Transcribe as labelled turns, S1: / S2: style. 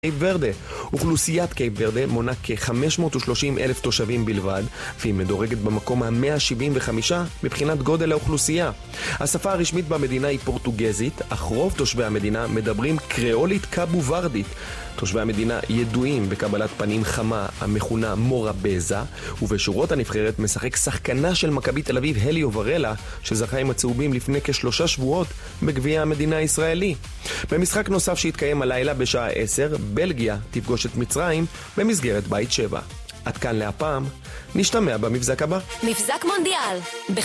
S1: קייפ ורדה. אוכלוסיית קייפ ורדה מונה כ-530,000 תושבים בלבד, והיא מדורגת במקום ה-175 מבחינת גודל האוכלוסייה. השפה הרשמית במדינה היא פורטוגזית, אך רוב תושבי המדינה מדברים קריאולית קאבו ורדית. תושבי המדינה ידועים בקבלת פנים חמה המכונה מורבזה, ובשורות הנבחרת משחק שחקנה של מכבי תל אביב הליו ורלה, שזכה עם הצהובים לפני כ3 שבועות בגביע המדינה הישראלי. במשחק נוסף שהתקיים הלילה בשעה 10, בלגיה תפגוש את מצרים במסגרת בית 7. עד כאן להפעם, נשתמע במבזק הבא.
S2: מבזק מונדיאל.